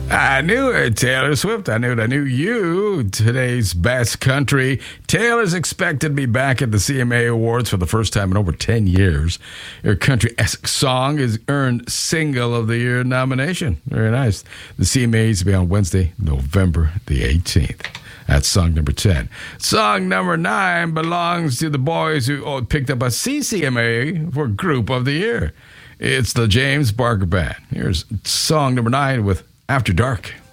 I knew it, Taylor Swift. I knew it. I knew you. Today's best country. Taylor's expected to be back at the CMA Awards for the first time in over 10 years. Her country-esque song has earned Single of the Year nomination. Very nice. The CMAs will be on Wednesday, November the 18th. That's song number 10. Song number 9 belongs to the boys who picked up a CCMA for Group of the Year. It's the James Barker Band. Here's song number 9 with After Dark.